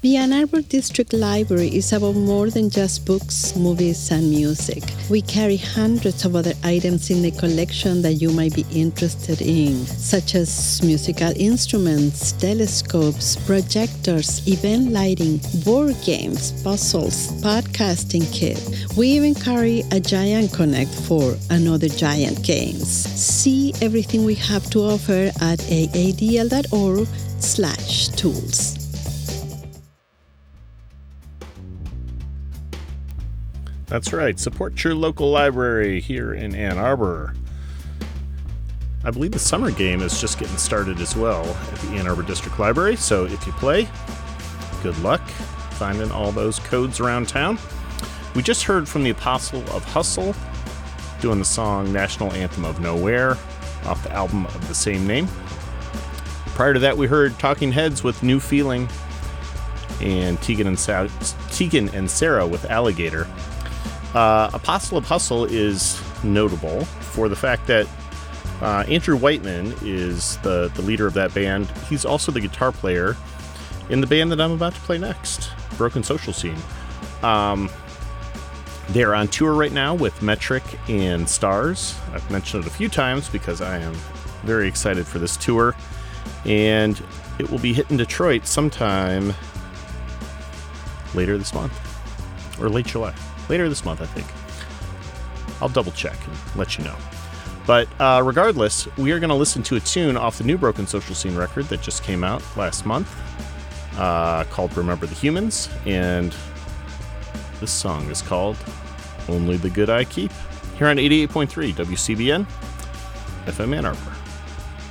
The Ann Arbor District Library is about more than just books, movies, and music. We carry hundreds of other items in the collection that you might be interested in, such as musical instruments, telescopes, projectors, event lighting, board games, puzzles, podcasting kit. We even carry a Giant Connect for another Giant games. See everything we have to offer at aadl.org/tools. That's right. Support your local library here in Ann Arbor. I believe the summer game is just getting started as well at the Ann Arbor District Library. So if you play, good luck finding all those codes around town. We just heard from the Apostle of Hustle doing the song National Anthem of Nowhere off the album of the same name. Prior to that, we heard Talking Heads with New Feeling and Tegan and Sarah with Alligator. Apostle of Hustle is notable for the fact that Andrew Whiteman is the leader of that band. He's also the guitar player in the band that I'm about to play next, Broken Social Scene. They're on tour right now with Metric and Stars. I've mentioned it a few times because I am very excited for this tour. And it will be hitting Detroit sometime later this month. Or late July. Later this month, I think. I'll double check and let you know. But regardless, we are going to listen to a tune off the new Broken Social Scene record that just came out last month called Remember the Humans. And this song is called Only the Good I Keep. Here on 88.3 WCBN, FM Ann Arbor.